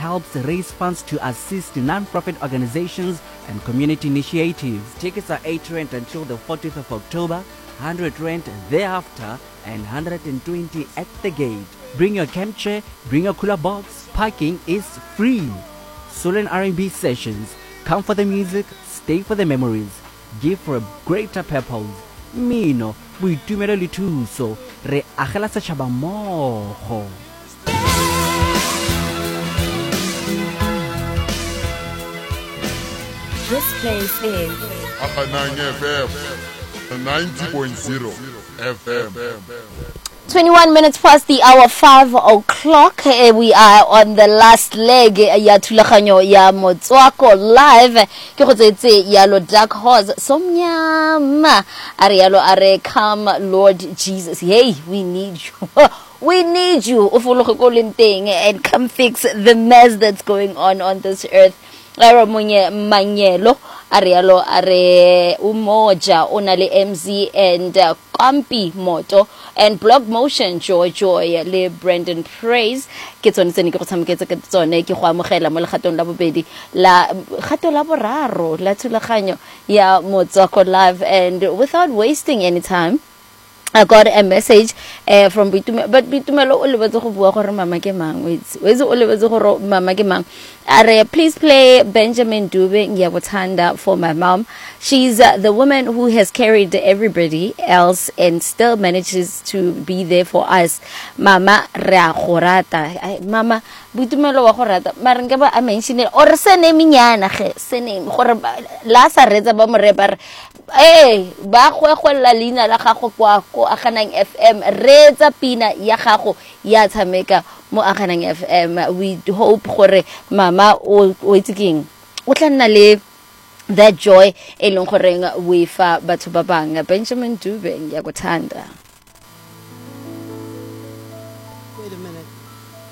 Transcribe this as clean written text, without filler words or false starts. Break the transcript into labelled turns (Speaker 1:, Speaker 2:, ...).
Speaker 1: helps raise funds to assist non-profit organizations and community initiatives. Tickets are 8 Rand until the 40th of October, 100 Rand thereafter, and 120 at the gate. Bring your camp chair, bring your cooler box. Parking is free. Soul and R&B sessions. Come for the music, stay for the memories. Give for a greater purpose. Mino, boitumelo le thuso. Re agela setšhaba mmogo.
Speaker 2: This place is
Speaker 3: Akanang FM, 90.0 FM.
Speaker 2: 21 minutes past the hour, 5 o'clock. We are on the last leg ya thulaganyo ya Motswako live. Ke go tsetse ya lo Dark Horse somnyama arialo are come Lord Jesus. Hey, we need you. We need you. Ufologe ko lenteng and come fix the mess that's going on this earth. Aro munye manyelo arialo are umoja onale MZ and Kampi Moto and Blog Motion Joy le Brandon Praise ke tsone tsene ke go tshameketse ke tsone ke go amogela mo legatong la bobedi la gato la boraro la thulaganyo ya Motswako live. And without wasting any time, I got a message from Bitumelo, but Bitumelo o lebetse go bua gore mama ke mang. Wetse o lebetse gore mama ke mang. Are please play Benjamin Dube Ngiyakuthanda for my mom. She's the woman who has carried everybody else and still manages to be there for us. Mama Rea Gorata. Mama Bitumelo wa Gorata. Marenke ba a mention or sene minyana ge sene gore la sa retsa ba mo repar. Ba gwegwela leina la gago kwa ko Akanang FM. Retsa pina ya gago ya tshameka mo Akanang FM. We hope gore mama o itseng o tla nna le that joy e leng gore we fa batho ba bang. Benjamin Dube Ngiyakuthanda.